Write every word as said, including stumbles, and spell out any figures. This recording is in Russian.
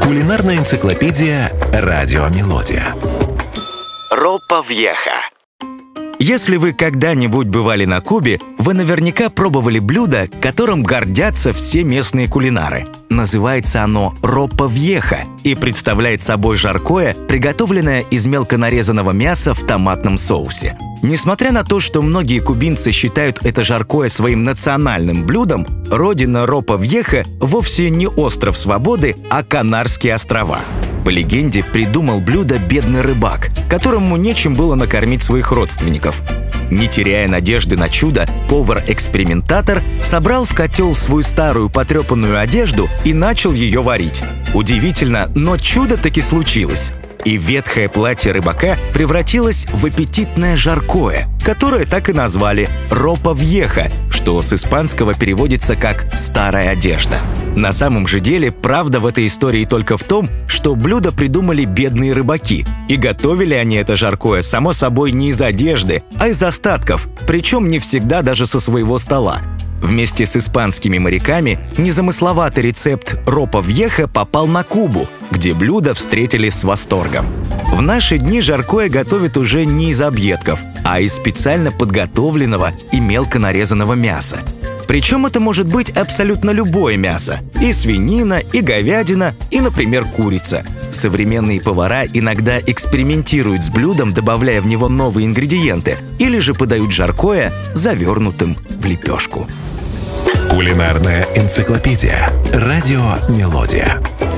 Кулинарная энциклопедия «Радио Мелодия». Ропа Вьеха. Если вы когда-нибудь бывали на Кубе, вы наверняка пробовали блюдо, которым гордятся все местные кулинары. Называется оно ропа вьеха и представляет собой жаркое, приготовленное из мелко нарезанного мяса в томатном соусе. Несмотря на то, что многие кубинцы считают это жаркое своим национальным блюдом, родина ропа вьеха вовсе не остров Свободы, а Канарские острова. По легенде, придумал блюдо бедный рыбак, которому нечем было накормить своих родственников. Не теряя надежды на чудо, повар-экспериментатор собрал в котел свою старую потрепанную одежду и начал ее варить. Удивительно, но чудо таки случилось. И ветхое платье рыбака превратилось в аппетитное жаркое, которое так и назвали «ропа вьеха», что с испанского переводится как «старая одежда». На самом же деле, правда в этой истории только в том, что блюдо придумали бедные рыбаки. И готовили они это жаркое, само собой, не из одежды, а из остатков, причем не всегда даже со своего стола. Вместе с испанскими моряками незамысловатый рецепт ропа вьеха попал на Кубу, где блюдо встретили с восторгом. В наши дни жаркое готовят уже не из объедков, а из специально подготовленного и мелко нарезанного мяса. Причем это может быть абсолютно любое мясо – и свинина, и говядина, и, например, курица. Современные повара иногда экспериментируют с блюдом, добавляя в него новые ингредиенты, или же подают жаркое завернутым в лепешку. Кулинарная энциклопедия. Радио Мелодия.